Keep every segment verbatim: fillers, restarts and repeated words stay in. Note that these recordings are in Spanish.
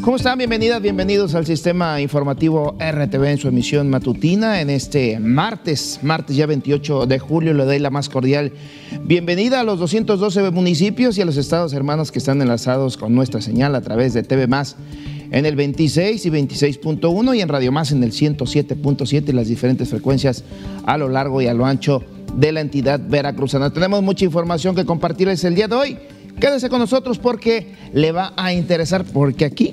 ¿Cómo están? Bienvenidas, bienvenidos al Sistema Informativo R T V en su emisión matutina en este martes, martes ya veintiocho de julio. Le doy la más cordial bienvenida a los doscientos doce municipios y a los estados hermanos que están enlazados con nuestra señal a través de T V Más en el veintiséis y veintiséis punto uno y en Radio Más en el ciento siete punto siete y las diferentes frecuencias a lo largo y a lo ancho de la entidad veracruzana. Tenemos mucha información que compartirles el día de hoy. Quédese con nosotros porque le va a interesar, porque aquí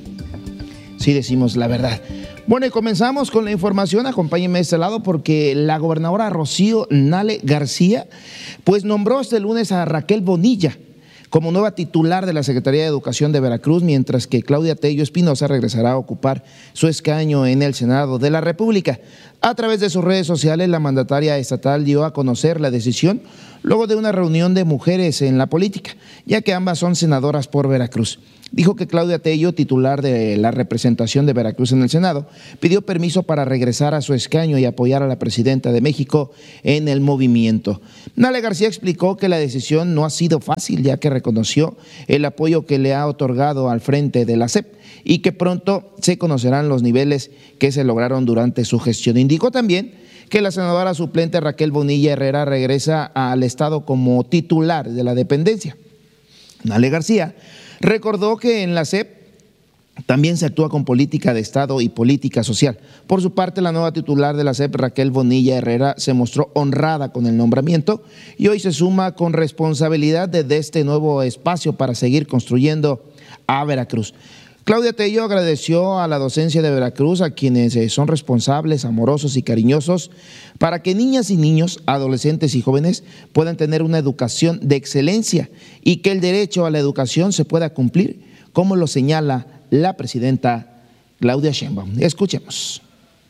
sí decimos la verdad. Bueno, y comenzamos con la información. Acompáñenme de este lado porque la gobernadora Rocío Nale García pues nombró este lunes a Raquel Bonilla como nueva titular de la Secretaría de Educación de Veracruz, mientras que Claudia Tello Espinosa regresará a ocupar su escaño en el Senado de la República. A través de sus redes sociales, la mandataria estatal dio a conocer la decisión luego de una reunión de mujeres en la política, ya que ambas son senadoras por Veracruz. Dijo que Claudia Tello, titular de la representación de Veracruz en el Senado, pidió permiso para regresar a su escaño y apoyar a la presidenta de México en el movimiento. Nale García explicó que la decisión no ha sido fácil, ya que reconoció el apoyo que le ha otorgado al frente de la S E P y que pronto se conocerán los niveles que se lograron durante su gestión. Indicó también que la senadora suplente Raquel Bonilla Herrera regresa al Estado como titular de la dependencia. Nale García recordó que en la S E P también se actúa con política de Estado y política social. Por su parte, la nueva titular de la S E P, Raquel Bonilla Herrera, se mostró honrada con el nombramiento y hoy se suma con responsabilidad desde este nuevo espacio para seguir construyendo a Veracruz. Claudia Tello agradeció a la docencia de Veracruz, a quienes son responsables, amorosos y cariñosos, para que niñas y niños, adolescentes y jóvenes puedan tener una educación de excelencia y que el derecho a la educación se pueda cumplir, como lo señala la presidenta Claudia Sheinbaum. Escuchemos.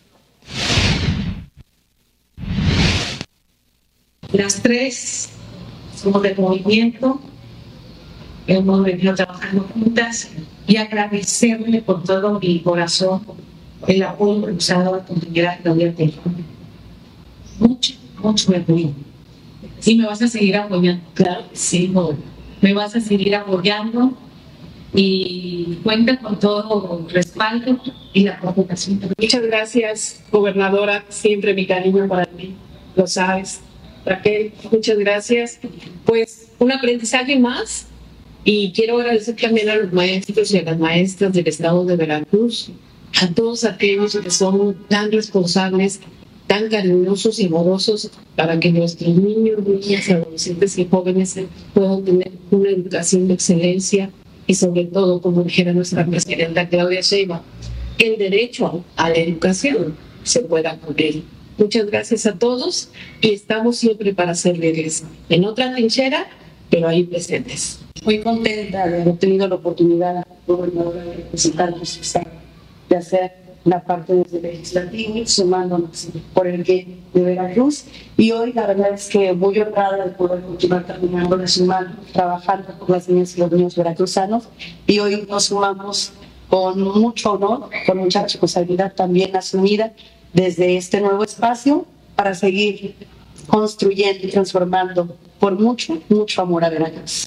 Las tres somos del movimiento, hemos venido trabajando juntas y agradecerle con todo mi corazón el apoyo que nos ha dado a la compañera Claudia Tello. Mucho, mucho apoyo. Y me vas a seguir apoyando. Claro que sí, no. Me vas a seguir apoyando y cuenta con todo el respaldo y la preocupación. Muchas gracias, gobernadora. Siempre mi cariño para ti, lo sabes. Raquel, muchas gracias. Pues un aprendizaje más. Y quiero agradecer también a los maestros y a las maestras del estado de Veracruz, a todos aquellos que son tan responsables, tan cariñosos y amorosos para que nuestros niños, niñas, adolescentes y jóvenes puedan tener una educación de excelencia y sobre todo, como dijera nuestra presidenta Claudia Sheinbaum, el derecho a la educación se pueda cumplir. Muchas gracias a todos y estamos siempre para servirles en otra trinchera, pero ahí presentes. Muy contenta de haber tenido la oportunidad, gobernadora, de representarnos, de hacer la parte desde el legislativo, sumándonos por el bien de Veracruz. Y hoy la verdad es que muy honrada de poder continuar caminando de su mano, trabajando por las niñas y los niños veracruzanos. Y hoy nos sumamos con mucho honor, con mucha responsabilidad también asumida desde este nuevo espacio para seguir construyendo y transformando por mucho, mucho amor a Veracruz.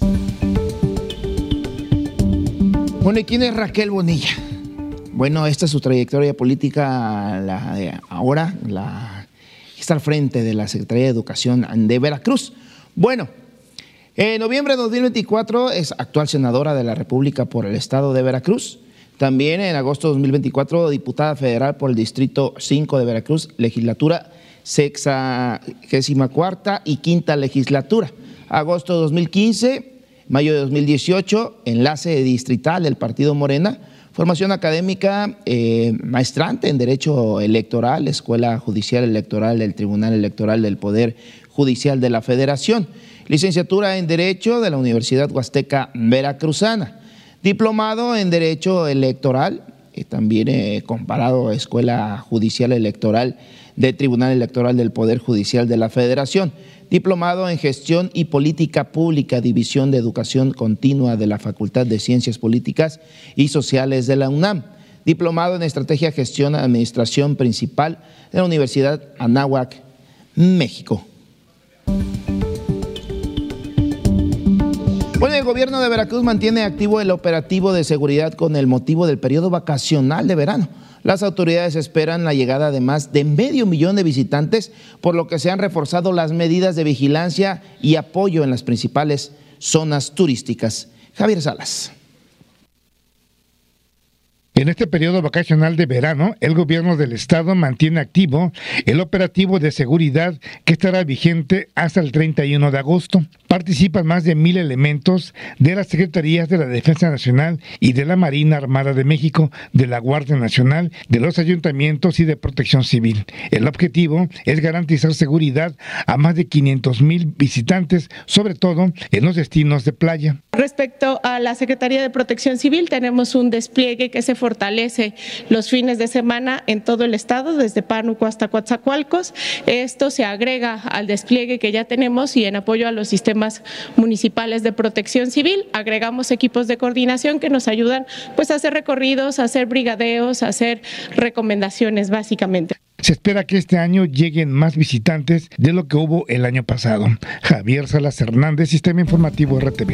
Bueno, ¿y quién es Raquel Bonilla? Bueno, esta es su trayectoria política, la de ahora, la, está al frente de la Secretaría de Educación de Veracruz. Bueno, en noviembre de dos mil veinticuatro es actual senadora de la República por el estado de Veracruz. También en agosto de dos mil veinticuatro, diputada federal por el Distrito cinco de Veracruz, legislatura sexagésima cuarta y quinta legislatura. Agosto de dos mil quince, mayo de dos mil dieciocho, enlace distrital del Partido Morena, formación académica, eh, maestrante en Derecho Electoral, Escuela Judicial Electoral del Tribunal Electoral del Poder Judicial de la Federación, licenciatura en Derecho de la Universidad Huasteca Veracruzana, diplomado en Derecho Electoral, eh, también eh, comparado a Escuela Judicial Electoral del Tribunal Electoral del Poder Judicial de la Federación, diplomado en Gestión y Política Pública, División de Educación Continua de la Facultad de Ciencias Políticas y Sociales de la UNAM, diplomado en Estrategia, Gestión, Administración Principal de la Universidad Anáhuac, México. Bueno, el gobierno de Veracruz mantiene activo el operativo de seguridad con el motivo del periodo vacacional de verano. Las autoridades esperan la llegada de más de medio millón de visitantes, por lo que se han reforzado las medidas de vigilancia y apoyo en las principales zonas turísticas. Javier Salas. En este periodo vacacional de verano, el gobierno del estado mantiene activo el operativo de seguridad que estará vigente hasta el treinta y uno de agosto. Participan más de mil elementos de las Secretarías de la Defensa Nacional y de la Marina Armada de México, de la Guardia Nacional, de los ayuntamientos y de Protección Civil. El objetivo es garantizar seguridad a más de quinientos mil visitantes, sobre todo en los destinos de playa. Respecto a la Secretaría de Protección Civil, tenemos un despliegue que se fortalece los fines de semana en todo el estado, desde Pánuco hasta Coatzacoalcos. Esto se agrega al despliegue que ya tenemos y en apoyo a los sistemas municipales de protección civil, agregamos equipos de coordinación que nos ayudan pues a hacer recorridos, a hacer brigadeos, a hacer recomendaciones básicamente. Se espera que este año lleguen más visitantes de lo que hubo el año pasado. Javier Salas Hernández, Sistema Informativo R T V.